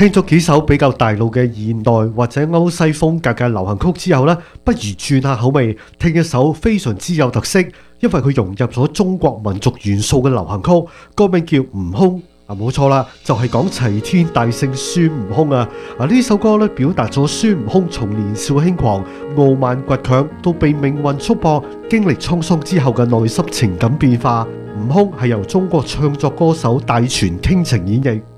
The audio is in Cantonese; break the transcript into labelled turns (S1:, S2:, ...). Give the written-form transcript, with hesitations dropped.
S1: 聽咗幾首比較大路嘅現代或者歐西風格嘅流行曲之後呢，不如轉下口味，聽一首非常之有特色，因為佢融入咗中國民族元素嘅流行曲，歌名叫《悟空》。冇錯啦，就係講齊天大聖孫悟空啊！呢首歌咧表達咗孫悟空從年少輕狂、傲慢倔強到被命運束縛、經歷滄桑之後嘅內心情感變化。悟空係由中國唱作歌手戴荃傾情演繹。